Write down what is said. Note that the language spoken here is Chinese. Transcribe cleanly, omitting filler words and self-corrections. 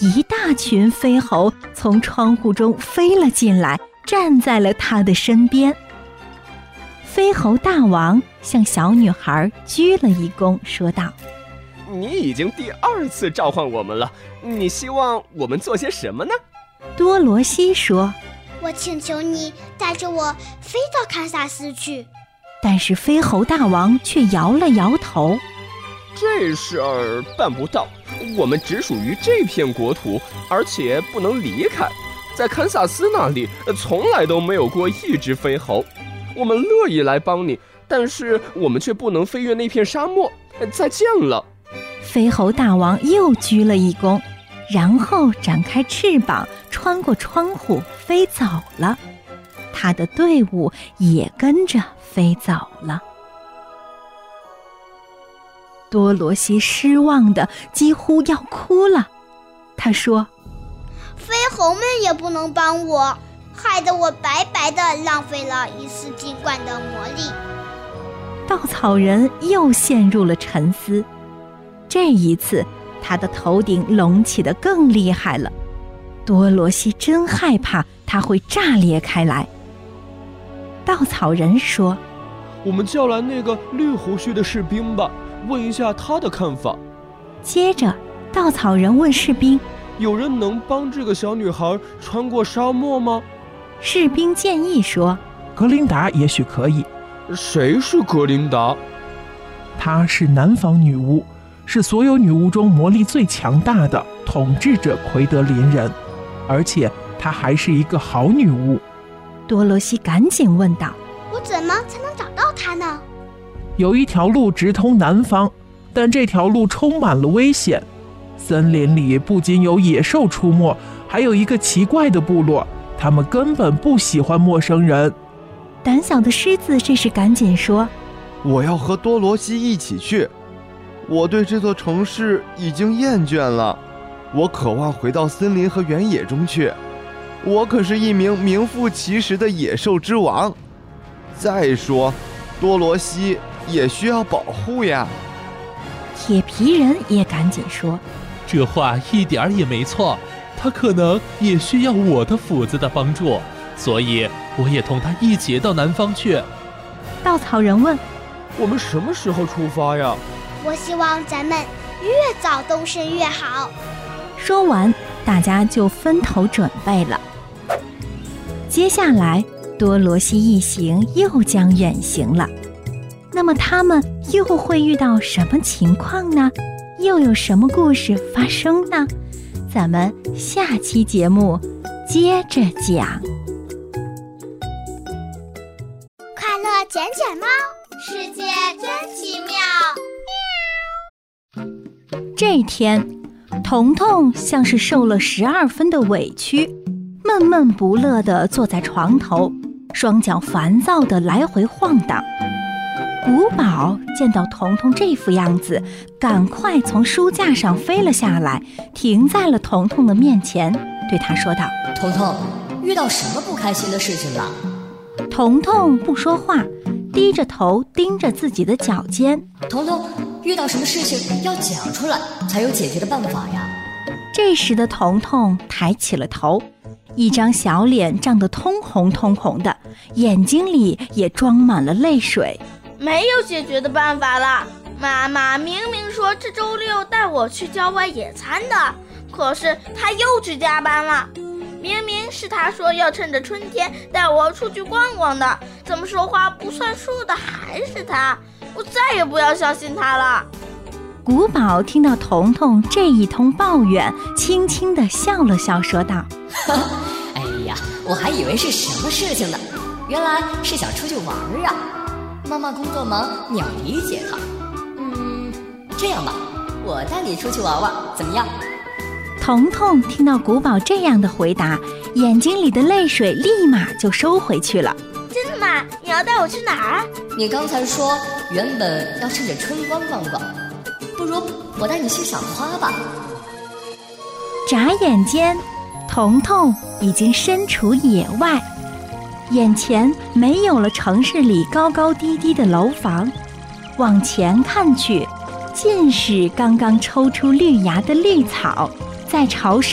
一大群飞猴从窗户中飞了进来，站在了他的身边。飞猴大王向小女孩鞠了一躬，说道： 你已经第2次召唤我们了，你希望我们做些什么呢？ 多罗西说： 我请求你带着我飞到堪萨斯去。 但是飞猴大王却摇了摇头： 这事儿办不到，我们只属于这片国土，而且不能离开。在堪萨斯那里从来都没有过一只飞猴，我们乐意来帮你，但是我们却不能飞越那片沙漠。再见了。 飞猴大王又鞠了一躬，然后展开翅膀，穿过窗户飞走了。他的队伍也跟着飞走了。多罗西失望的几乎要哭了，他说： 飞猴们也不能帮我，害得我白白的浪费了一次金冠的魔力。 稻草人又陷入了沉思，这一次他的头顶隆起得更厉害了。多罗西真害怕它会炸裂开来。稻草人说： 我们叫来那个绿胡须的士兵吧，问一下他的看法。 接着稻草人问士兵： 有人能帮这个小女孩穿过沙漠吗？ 士兵建议说： 格琳达也许可以。 谁是格琳达？ 她是南方女巫，是所有女巫中魔力最强大的，统治着奎德林人，而且她还是一个好女巫。 多罗西赶紧问道： 我怎么才能找到她呢？ 有一条路直通南方，但这条路充满了危险。森林里不仅有野兽出没，还有一个奇怪的部落，他们根本不喜欢陌生人。 胆小的狮子这时赶紧说： 我要和多罗西一起去，我对这座城市已经厌倦了，我渴望回到森林和原野中去。我可是一名名副其实的野兽之王。再说，多罗西也需要保护呀。 铁皮人也赶紧说： 这话一点儿也没错，他可能也需要我的斧子的帮助，所以我也同他一起到南方去。 稻草人问： 我们什么时候出发呀？ 我希望咱们越早动身越好。 说完，大家就分头准备了。接下来多罗西一行又将远行了，那么他们又会遇到什么情况呢？又有什么故事发生呢？咱们下期节目接着讲。 快乐捡捡猫，世界真奇妙。 这天，彤彤像是受了12分的委屈，闷闷不乐地坐在床头，双脚烦躁地来回晃荡。古堡见到彤彤这副样子，赶快从书架上飞了下来，停在了彤彤的面前，对他说道： 彤彤，遇到什么不开心的事情了？ 彤彤不说话，低着头盯着自己的脚尖。 彤彤，遇到什么事情要讲出来，才有解决的办法呀。 这时的彤彤抬起了头，一张小脸涨得通红通红的，眼睛里也装满了泪水。 没有解决的办法了，妈妈明明说这周6带我去郊外野餐的，可是她又去加班了。明明是她说要趁着春天带我出去逛逛的，怎么说话不算数的还是她，我再也不要相信她了。 古堡听到彤彤这一通抱怨，轻轻地笑了笑，说道： 哎呀，我还以为是什么事情呢，原来是想出去玩啊。妈妈工作忙，你要理解她。这样吧，我带你出去玩玩，怎么样？ 彤彤听到古堡这样的回答，眼睛里的泪水立马就收回去了。 真的吗？你要带我去哪儿啊？ 你刚才说原本要趁着春光逛逛，不如我带你去赏花吧。 眨眼间，彤彤已经身处野外，眼前没有了城市里高高低低的楼房，往前看去，尽是刚刚抽出绿芽的绿草，在潮湿